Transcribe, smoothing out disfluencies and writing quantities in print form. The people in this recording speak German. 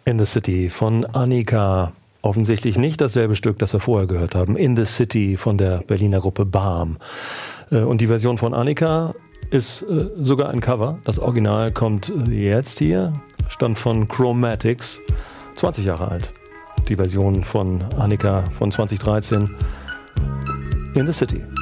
In the City von Annika. Offensichtlich nicht dasselbe Stück, das wir vorher gehört haben. In the City von der Berliner Gruppe BAM. Und die Version von Annika ist sogar ein Cover. Das Original kommt jetzt hier. Stammt von Chromatics. 20 Jahre alt. Die Version von Annika von 2013. In the City.